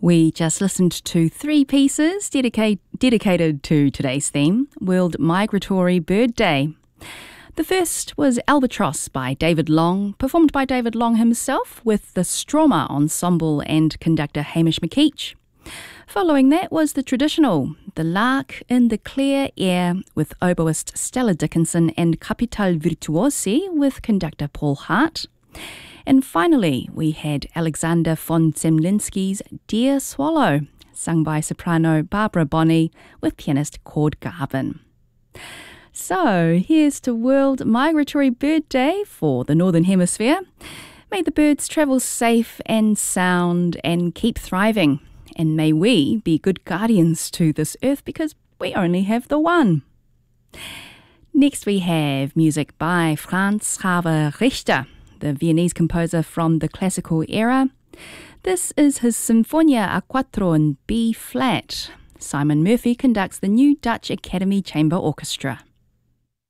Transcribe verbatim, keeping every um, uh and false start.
We just listened to three pieces dedica- dedicated to today's theme, World Migratory Bird Day. The first was Albatross by David Long, performed by David Long himself with the Stroma Ensemble and conductor Hamish McKeach. Following that was the traditional, The Lark in the Clear Air with oboist Stella Dickinson and Capital Virtuosi with conductor Paul Hart. And finally, we had Alexander von Zemlinsky's Dear Swallow, sung by soprano Barbara Bonney with pianist Cord Garvin. So, here's to World Migratory Bird Day for the Northern Hemisphere. May the birds travel safe and sound and keep thriving. And may we be good guardians to this earth because we only have the one. Next we have music by Franz Xaver Richter, the Viennese composer from the classical era. This is his Sinfonia a Quattro in B-flat. Simon Murphy conducts the new Dutch Academy Chamber Orchestra.